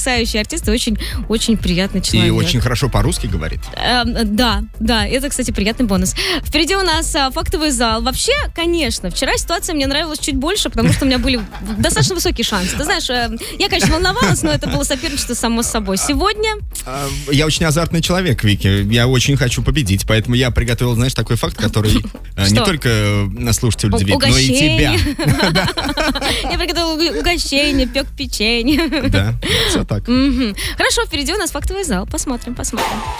потрясающий артист и очень приятный человек. И очень хорошо по-русски говорит. Да, это, кстати, приятный бонус. Впереди у нас фактовый зал. Вообще, конечно, вчера ситуация мне нравилась чуть больше, потому что у меня были достаточно высокие шансы. Ты знаешь, я, конечно, волновалась, но это было соперничество само собой. Сегодня... Я очень азартный человек, Вики. Я очень хочу победить, поэтому я приготовил, знаешь, такой факт, который не только слушателю удивит, но и тебя. Я приготовила угощение, пек печенье. Да, все так. Хорошо, впереди у нас фактовый зал. Посмотрим.